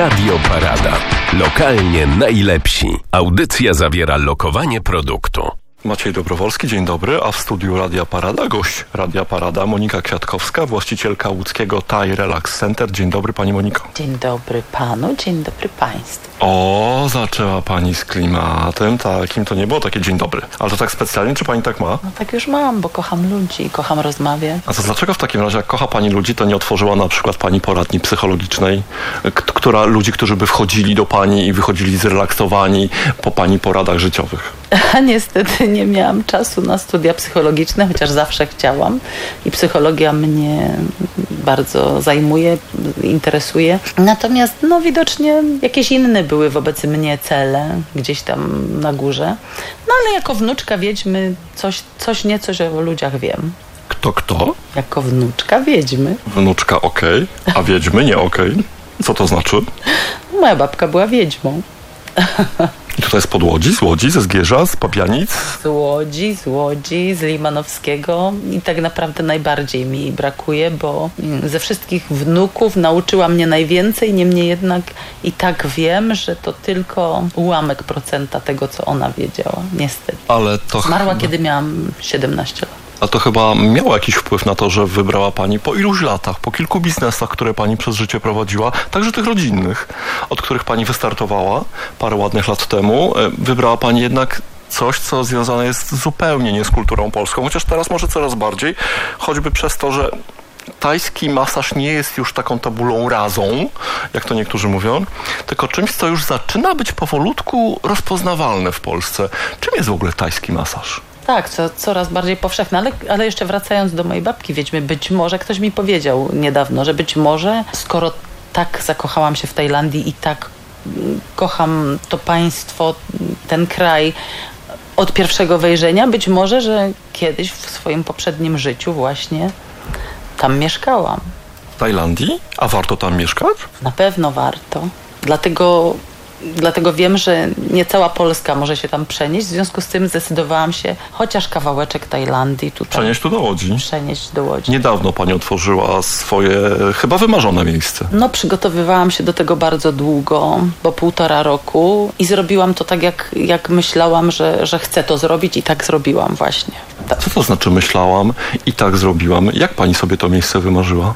Radio Parada. Lokalnie najlepsi. Audycja zawiera lokowanie produktu. Maciej Dobrowolski, dzień dobry, a w studiu Radia Parada gość Radia Parada Monika Kwiatkowska, właścicielka łódzkiego Thai Relax Center. Dzień dobry pani Moniko. Dzień dobry panu, dzień dobry państwu. O, zaczęła pani z klimatem takim, to nie było takie dzień dobry. Ale to tak specjalnie, czy pani tak ma? No tak już mam, bo kocham ludzi, kocham rozmawiać. A to dlaczego w takim razie, jak kocha pani ludzi, to nie otworzyła na przykład pani poradni psychologicznej, ludzi, którzy by wchodzili do pani i wychodzili zrelaksowani po pani poradach życiowych? A niestety nie miałam czasu na studia psychologiczne, chociaż zawsze chciałam i psychologia mnie bardzo zajmuje, interesuje. Natomiast widocznie jakieś inne były wobec mnie cele gdzieś tam na górze. No ale jako wnuczka wiedźmy coś o ludziach wiem. Kto? Jako wnuczka wiedźmy. Wnuczka okej, a wiedźmy nie okej. Co to znaczy? Moja babka była wiedźmą. I tutaj z Łodzi, ze Zgierza, z Pabianic? Z Łodzi, z Limanowskiego i tak naprawdę najbardziej mi brakuje, bo ze wszystkich wnuków nauczyła mnie najwięcej, niemniej jednak i tak wiem, że to tylko ułamek procenta tego, co ona wiedziała, niestety. Ale to zmarła, kiedy miałam 17 lat. A to chyba miało jakiś wpływ na to, że wybrała pani po iluś latach, po kilku biznesach, które pani przez życie prowadziła, także tych rodzinnych, od których pani wystartowała parę ładnych lat temu, wybrała pani jednak coś, co związane jest zupełnie nie z kulturą polską, chociaż teraz może coraz bardziej, choćby przez to, że tajski masaż nie jest już taką tabulą razą, jak to niektórzy mówią, tylko czymś, co już zaczyna być powolutku rozpoznawalne w Polsce. Czym jest w ogóle tajski masaż? Tak, coraz bardziej powszechne, ale jeszcze wracając do mojej babki wiedźmy, być może ktoś mi powiedział niedawno, że być może skoro tak zakochałam się w Tajlandii i tak kocham to państwo, ten kraj od pierwszego wejrzenia, być może, że kiedyś w swoim poprzednim życiu właśnie tam mieszkałam. W Tajlandii? A warto tam mieszkać? Na pewno warto. Dlatego wiem, że nie cała Polska może się tam przenieść. W związku z tym zdecydowałam się chociaż kawałeczek Tajlandii tutaj. Przenieść tu do Łodzi? Przenieść do Łodzi. Niedawno pani otworzyła swoje chyba wymarzone miejsce. Przygotowywałam się do tego bardzo długo, bo 1,5 roku i zrobiłam to tak, jak myślałam, że chcę to zrobić i tak zrobiłam właśnie. Tak. Co to znaczy myślałam i tak zrobiłam? Jak pani sobie to miejsce wymarzyła?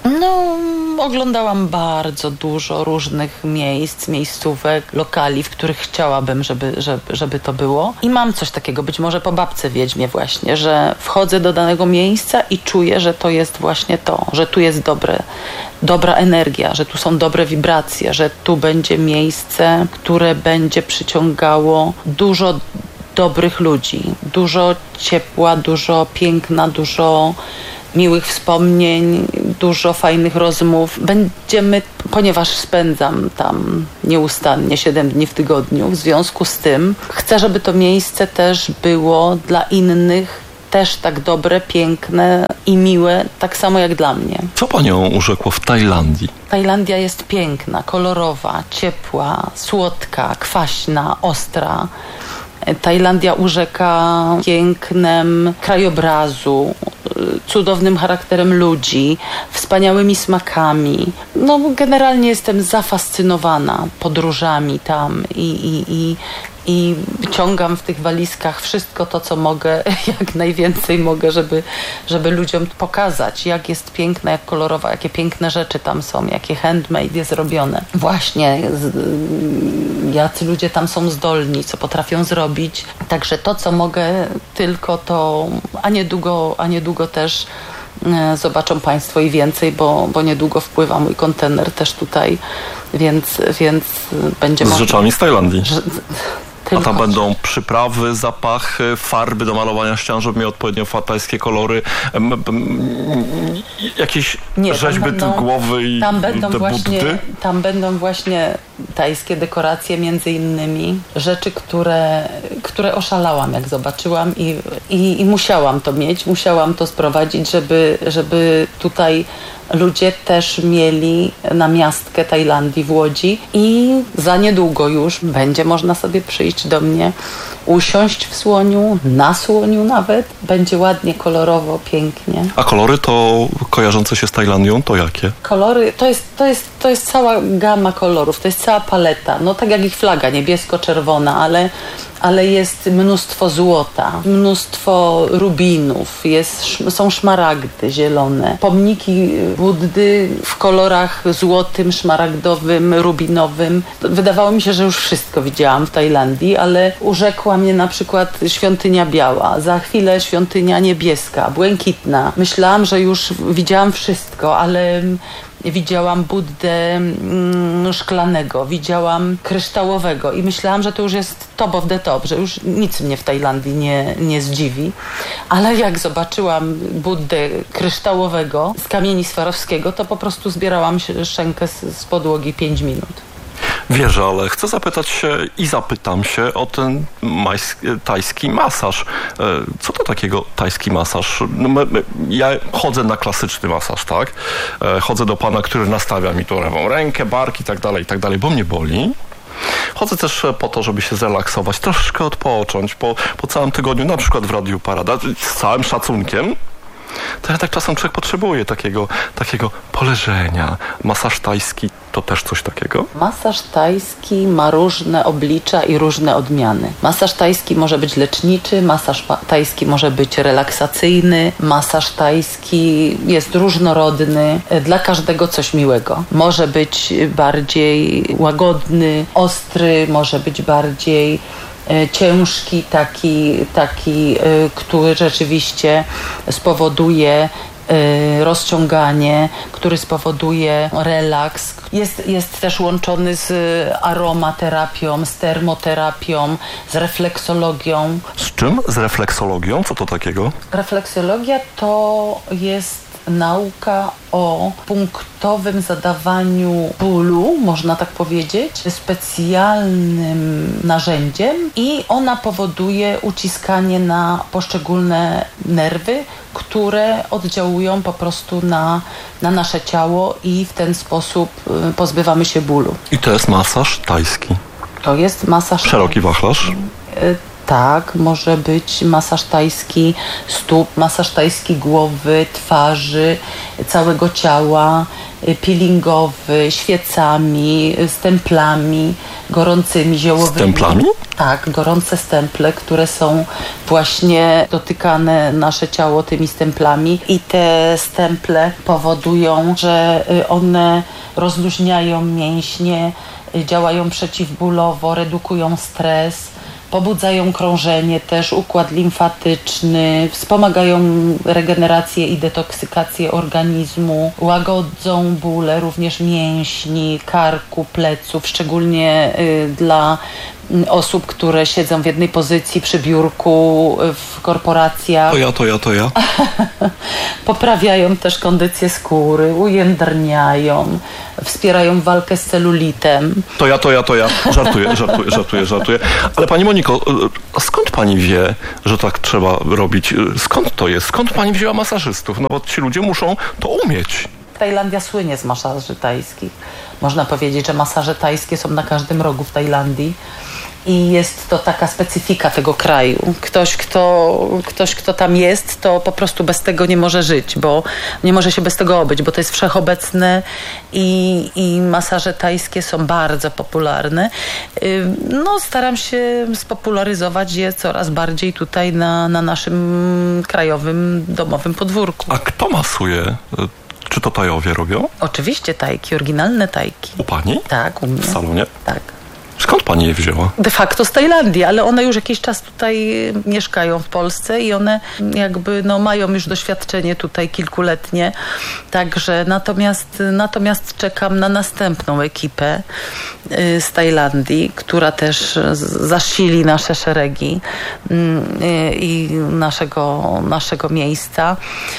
Oglądałam bardzo dużo różnych miejscówek, lokali, w których chciałabym, żeby to było. I mam coś takiego, być może po babce wiedźmie właśnie, że wchodzę do danego miejsca i czuję, że to jest właśnie to, że tu jest dobra energia, że tu są dobre wibracje, że tu będzie miejsce, które będzie przyciągało dużo dobrych ludzi, dużo ciepła, dużo piękna, dużo miłych wspomnień, dużo fajnych rozmów. Ponieważ spędzam tam nieustannie 7 dni w tygodniu, w związku z tym chcę, żeby to miejsce też było dla innych też tak dobre, piękne i miłe, tak samo jak dla mnie. Co panią urzekło w Tajlandii? Tajlandia jest piękna, kolorowa, ciepła, słodka, kwaśna, ostra. Tajlandia urzeka pięknem krajobrazu, cudownym charakterem ludzi, wspaniałymi smakami. Generalnie jestem zafascynowana podróżami tam i wyciągam w tych walizkach wszystko to, co mogę, jak najwięcej mogę, żeby ludziom pokazać, jak jest piękna, jak kolorowa, jakie piękne rzeczy tam są, jakie handmade jest robione. Właśnie, jacy ludzie tam są zdolni, co potrafią zrobić. Także to, co mogę, tylko to, a niedługo też zobaczą państwo i więcej, bo niedługo wpływa mój kontener też tutaj, więc będzie... Z rzeczami z Tajlandii. A tam będą przyprawy, zapachy, farby do malowania ścian, żeby miały odpowiednio tajskie kolory, jakieś rzeźby głowy i buddy? Tam będą właśnie tajskie dekoracje między innymi. Rzeczy, które oszalałam, jak zobaczyłam i musiałam to mieć, musiałam to sprowadzić, żeby tutaj ludzie też mieli namiastkę Tajlandii w Łodzi i za niedługo już będzie można sobie przyjść do mnie, usiąść w słoniu, na słoniu nawet. Będzie ładnie, kolorowo, pięknie. A kolory to kojarzące się z Tajlandią to jakie? Kolory, to jest cała gama kolorów, to jest cała paleta. No tak jak ich flaga, niebiesko-czerwona, ale jest mnóstwo złota, mnóstwo rubinów, są szmaragdy zielone, pomniki Buddy w kolorach złotym, szmaragdowym, rubinowym. Wydawało mi się, że już wszystko widziałam w Tajlandii, ale urzekła mnie na przykład świątynia biała, za chwilę świątynia niebieska, błękitna. Myślałam, że już widziałam wszystko, ale widziałam Buddę szklanego, widziałam kryształowego i myślałam, że to już jest top of the top, że już nic mnie w Tajlandii nie zdziwi. Ale jak zobaczyłam Buddę kryształowego z kamieni Swarowskiego, to po prostu zbierałam szczękę z podłogi 5 minut. Wierzę, ale chcę zapytać się i zapytam się o ten tajski masaż. Co to takiego tajski masaż? Ja chodzę na klasyczny masaż, tak? Chodzę do pana, który nastawia mi tu lewą rękę, bark i tak dalej, bo mnie boli. Chodzę też po to, żeby się zrelaksować, troszeczkę odpocząć po całym tygodniu, na przykład w Radiu Parada, z całym szacunkiem. To ja tak czasem człowiek potrzebuje takiego poleżenia. Masaż tajski to też coś takiego? Masaż tajski ma różne oblicza i różne odmiany. Masaż tajski może być leczniczy, masaż tajski może być relaksacyjny, masaż tajski jest różnorodny, dla każdego coś miłego. Może być bardziej łagodny, ostry, może być bardziej ciężki, taki, który rzeczywiście spowoduje rozciąganie, który spowoduje relaks. Jest też łączony z aromaterapią, z termoterapią, z refleksologią. Z czym? Z refleksologią? Co to takiego? Refleksologia to jest nauka o punktowym zadawaniu bólu, można tak powiedzieć, specjalnym narzędziem i ona powoduje uciskanie na poszczególne nerwy, które oddziałują po prostu na nasze ciało i w ten sposób pozbywamy się bólu. I to jest masaż tajski? To jest masaż... Szeroki wachlarz? Tak, może być masaż tajski stóp, masaż tajski głowy, twarzy, całego ciała, peelingowy, świecami, stemplami, gorącymi, ziołowymi. Stemplami? Tak, gorące stemple, które są właśnie dotykane nasze ciało tymi stemplami i te stemple powodują, że one rozluźniają mięśnie, działają przeciwbólowo, redukują stres, pobudzają krążenie też, układ limfatyczny, wspomagają regenerację i detoksykację organizmu, łagodzą bóle również mięśni, karku, pleców, szczególnie dla osób, które siedzą w jednej pozycji przy biurku w korporacjach. To ja. Poprawiają też kondycję skóry, ujędrniają, wspierają walkę z celulitem. To ja. Żartuję. Ale pani Moniko, skąd pani wie, że tak trzeba robić? Skąd to jest? Skąd pani wzięła masażystów? No bo ci ludzie muszą to umieć. Tajlandia słynie z masaży tajskich. Można powiedzieć, że masaże tajskie są na każdym rogu w Tajlandii. I jest to taka specyfika tego kraju. Ktoś, kto tam jest, to po prostu bez tego nie może żyć, bo nie może się bez tego obyć, bo to jest wszechobecne i masaże tajskie są bardzo popularne. No, staram się spopularyzować je coraz bardziej tutaj na naszym krajowym, domowym podwórku. A kto masuje? Czy to Tajowie robią? Oczywiście tajki, oryginalne tajki. U pani? Tak, u mnie. W salonie? Tak. Skąd pani je wzięła? De facto z Tajlandii, ale one już jakiś czas tutaj mieszkają w Polsce i one jakby mają już doświadczenie tutaj kilkuletnie. Także natomiast czekam na następną ekipę z Tajlandii, która też zasili nasze szeregi i naszego miejsca.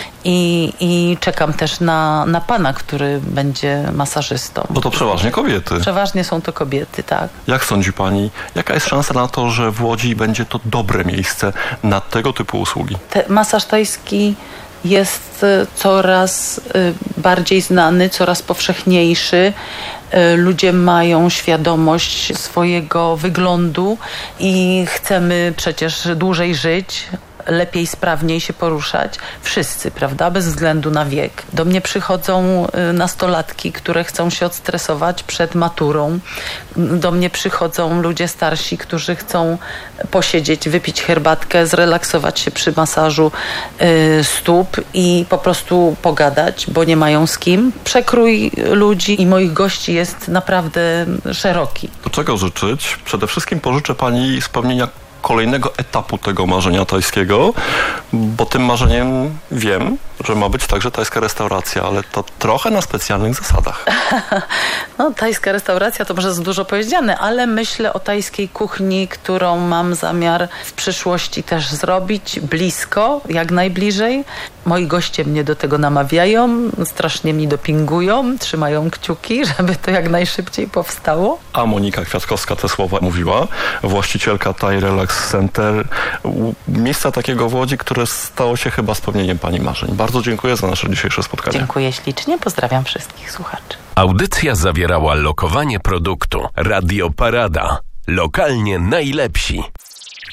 I czekam też na pana, który będzie masażystą. Bo to przeważnie kobiety. Przeważnie są to kobiety, tak. Jak sądzi pani, jaka jest szansa na to, że w Łodzi będzie to dobre miejsce na tego typu usługi? Masaż tajski jest coraz bardziej znany, coraz powszechniejszy. Ludzie mają świadomość swojego wyglądu i chcemy przecież dłużej żyć, lepiej, sprawniej się poruszać. Wszyscy, prawda? Bez względu na wiek. Do mnie przychodzą nastolatki, które chcą się odstresować przed maturą. Do mnie przychodzą ludzie starsi, którzy chcą posiedzieć, wypić herbatkę, zrelaksować się przy masażu stóp i po prostu pogadać, bo nie mają z kim. Przekrój ludzi i moich gości jest naprawdę szeroki. Do czego życzyć? Przede wszystkim pożyczę pani spełnienia kolejnego etapu tego marzenia tajskiego, bo tym marzeniem wiem, że ma być także tajska restauracja, ale to trochę na specjalnych zasadach. No, tajska restauracja to może za dużo powiedziane, ale myślę o tajskiej kuchni, którą mam zamiar w przyszłości też zrobić blisko, jak najbliżej. Moi goście mnie do tego namawiają, strasznie mi dopingują, trzymają kciuki, żeby to jak najszybciej powstało. A Monika Kwiatkowska te słowa mówiła, właścicielka Thai Relax Center, miejsca takiego w Łodzi, które stało się chyba spełnieniem pani marzeń. Bardzo dziękuję za nasze dzisiejsze spotkanie. Dziękuję ślicznie, pozdrawiam wszystkich słuchaczy. Audycja zawierała lokowanie produktu. Radio Parada. Lokalnie najlepsi.